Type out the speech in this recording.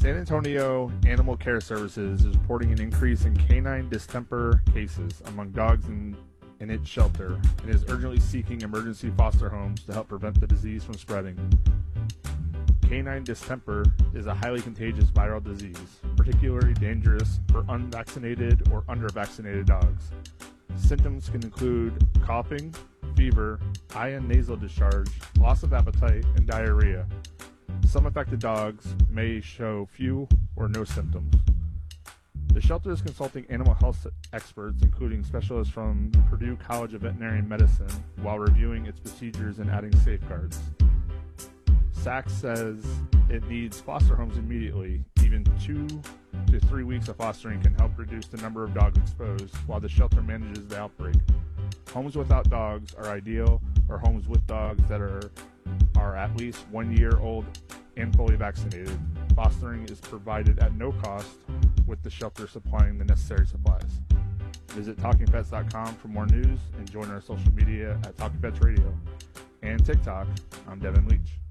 San Antonio Animal Care Services is reporting an increase in canine distemper cases among dogs in its shelter and is urgently seeking emergency foster homes to help prevent the disease from spreading. Canine distemper is a highly contagious viral disease, particularly dangerous for unvaccinated or under-vaccinated dogs. Symptoms can include coughing, fever, eye and nasal discharge, loss of appetite, and diarrhea. Some affected dogs may show few or no symptoms. The shelter is consulting animal health experts, including specialists from Purdue College of Veterinary Medicine, while reviewing its procedures and adding safeguards. SACS says it needs foster homes immediately. Even 2 to 3 weeks of fostering can help reduce the number of dogs exposed while the shelter manages the outbreak. Homes without dogs are ideal, or homes with dogs that are at least 1 year old and fully vaccinated. Fostering is provided at no cost, with the shelter supplying the necessary supplies. Visit TalkingPets.com for more news and join our social media at Talking Pets Radio and TikTok. I'm Devin Leach.